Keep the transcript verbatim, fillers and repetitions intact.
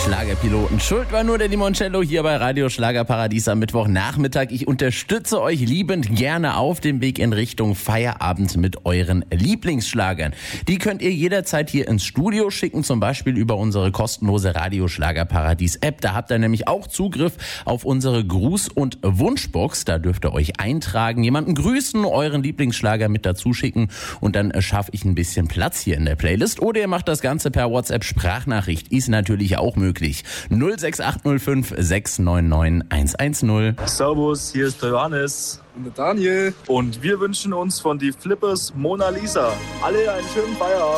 Schlagerpiloten. Schuld war nur der Limoncello hier bei Radio Schlagerparadies am Mittwochnachmittag. Ich unterstütze euch liebend gerne auf dem Weg in Richtung Feierabend mit euren Lieblingsschlagern. Die könnt ihr jederzeit hier ins Studio schicken, zum Beispiel über unsere kostenlose Radio Schlagerparadies App. Da habt ihr nämlich auch Zugriff auf unsere Gruß- und Wunschbox. Da dürft ihr euch eintragen, jemanden grüßen, euren Lieblingsschlager mit dazu schicken und dann schaffe ich ein bisschen Platz hier in der Playlist. Oder ihr macht das Ganze per WhatsApp-Sprachnachricht. Ist natürlich auch möglich. null sechs acht null fünf sechs neun neun eins eins null. Servus, hier ist der Johannes. Und der Daniel. Und wir wünschen uns von die Flippers Mona Lisa alle einen schönen Feierabend.